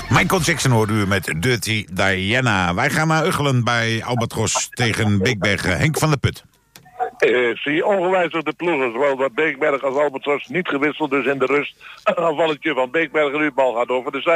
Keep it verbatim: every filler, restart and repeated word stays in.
Michael Jackson hoorde u met Dirty Diana. Wij gaan naar Uggelen bij Albatros tegen Beekbergen. Henk van der Put. Uh, zie ongewijzigde ploegen, zowel dat Beekbergen als Albatros niet gewisseld. Dus in de rust een aanvalletje van Beekbergen. Nu bal gaat over de zijde.